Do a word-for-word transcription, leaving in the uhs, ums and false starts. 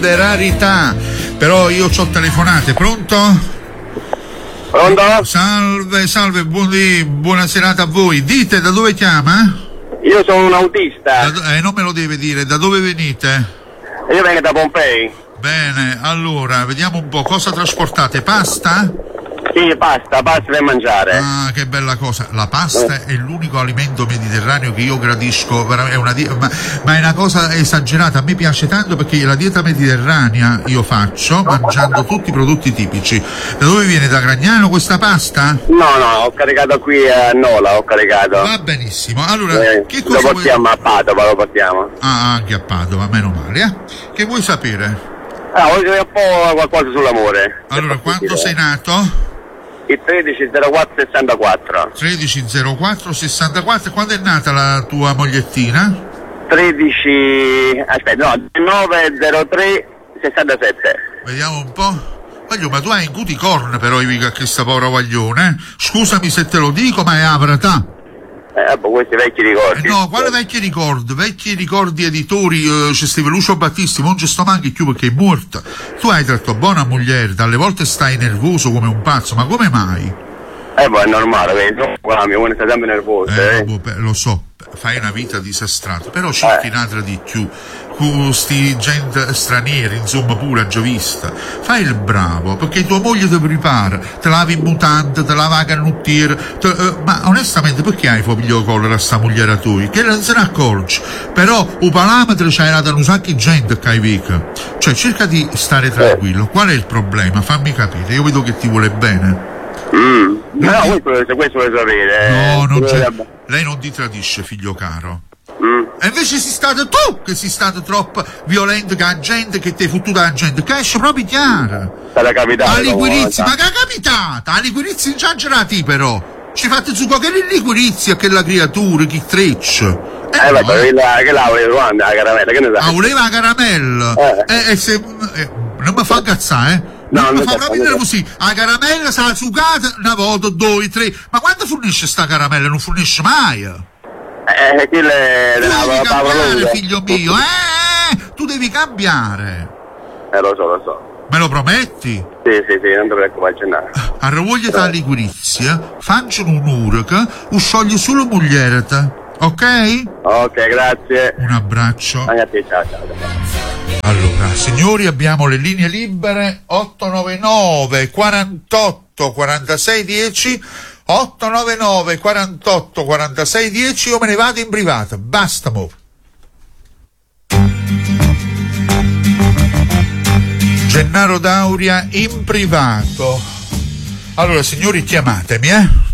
Le rarità, però io c'ho telefonate. Pronto? Pronto? Salve, salve, buoni, buona serata a voi. Dite, da dove chiama? Io sono un autista. Da, eh, non me lo deve dire, da dove venite? Io vengo da Pompei. Bene, allora, vediamo un po', cosa trasportate? Pasta? Sì, pasta, pasta per mangiare. Ah, che bella cosa. La pasta è l'unico alimento mediterraneo che io gradisco, è una di- ma, ma è una cosa esagerata. A me piace tanto perché la dieta mediterranea io faccio mangiando tutti i prodotti tipici. Da dove viene? Da Gragnano questa pasta? No, no, ho caricato qui a Nola, ho caricato. Va benissimo. Allora, Eh, che cosa lo portiamo vuoi... a Padova, lo portiamo. Ah, anche a Padova, meno male, eh? Che vuoi sapere? Ah, voglio dire un po' qualcosa sull'amore. Allora, quando sei nato? Il tredici zero quattro sessantaquattro. tredici zero quattro sessantaquattro. Quando è nata la tua mogliettina? tredici... aspetta, no, nove zero tre sessantasette. Vediamo un po'. Voglio, ma tu hai in cuticorn però, Ivica, che sta povera guaglione, eh? Scusami se te lo dico, ma è avratà. Eh, boh, questi vecchi ricordi. Eh no, quale vecchi ricordi? Vecchi ricordi editori, eh, c'è Steve Lucio Battisti, non ci sto manchi più perché è morta. Tu hai tratto buona moglie, dalle volte stai nervoso come un pazzo, ma come mai? Eh, boh, è normale, vedi, qua mi vuole stare sempre nervoso, Eh, eh. boh, beh, lo so, fai una vita disastrata, però cerchi Eh. un'altra di più. Questi gente stranieri, insomma, pure già vista. Fai il bravo, perché tua moglie ti prepara, te lavi in mutante, te lava la canottiera, te, eh, ma onestamente perché hai figlio collera a sta mogliera tua? Che non se ne accorge. Però un parametro c'hai dato un sacco di gente che hai vica. Cioè, cerca di stare tranquillo. Qual è il problema? Fammi capire, io vedo che ti vuole bene. Mm. No, no, questo, questo vuole sapere. eh. No, non c'è. Vuole- Lei non ti tradisce, figlio caro. Mm. E invece sei stato tu che sei stato troppo violento con la gente, che ti hai fottuto la gente, che esce proprio chiara. Sarà capitato. La liquirizia, una ma che è capitata? La liquirizia esagerati però. Ci fate su che liquirizia che la creatura, chi treccia. volta. Eh, no, vabbè, quella che la voleva quando la caramella, che ne Ah, sai? voleva la caramella. Eh. E, e se... eh, non mi fa cazzare, eh? No, Non mi non fa so, proprio non so. così. La caramella sarà sucata una volta, due, tre. Ma quando fornisce sta caramella? Non fornisce mai. Eh, quella è Tu della devi Paola cambiare, Lunga. figlio mio, eh? Tu devi cambiare. Eh, lo so, lo so. Me lo prometti? Sì, sì, sì, non ti preoccupare, c'è nada. A voglia la liquirizia, facciano un'ora che o scioglie solo moglierata, ok? Ok, grazie. Un abbraccio. Anche a te, ciao, ciao. ciao. Allora, signori, abbiamo le linee libere otto nove nove quarantotto quarantasei dieci, otto nove nove quarantotto quarantasei dieci. Io me ne vado in privata, basta mo. Gennaro Dauria in privato. Allora, signori, chiamatemi, eh?